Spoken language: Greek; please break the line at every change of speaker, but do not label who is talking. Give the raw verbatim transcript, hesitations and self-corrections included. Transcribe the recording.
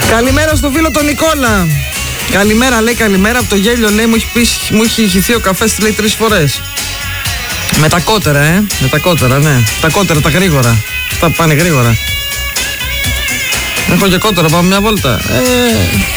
Καλημέρα στο φίλο τον Νικόλα. Καλημέρα, λέει, καλημέρα. Από το γέλιο, λέει, μου έχει, πει, μου έχει ηχηθεί ο καφές, λέει, τρεις φορές. Με τα κότερα, ε. Με τα κότερα, ναι. Τα κότερα, τα γρήγορα. Αυτά πάνε γρήγορα. Έχω και κότερα, πάμε μια βόλτα. Ε...